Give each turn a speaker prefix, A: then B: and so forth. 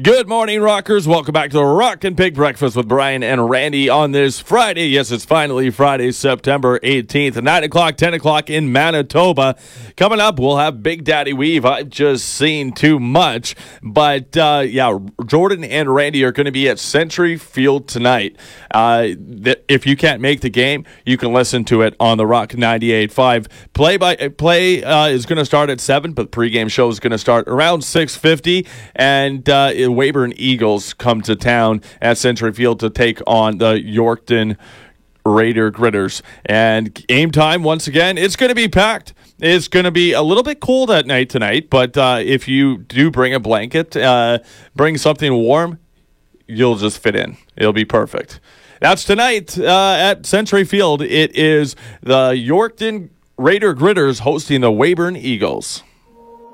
A: Good morning, Rockers. Welcome back to the Rock and Pig Breakfast with Brian and Randy on this Friday. Yes, it's finally Friday, September 18th, 9 o'clock, 10 o'clock in Manitoba. Coming up, we'll have Big Daddy Weave. I've just seen too much. But, Jordan and Randy are going to be at Century Field tonight. If you can't make the game, you can listen to it on the Rock 98.5. Play is going to start at 7, but the pregame show is going to start around 6:50. And Weyburn Eagles come to town at Century Field to take on the Yorkton Raider Gritters. And game time, once again, it's going to be packed. It's going to be a little bit cold at night tonight, but if you do bring a blanket, bring something warm, you'll just fit in. It'll be perfect. That's tonight at Century Field. It is the Yorkton Raider Gritters hosting the Weyburn Eagles.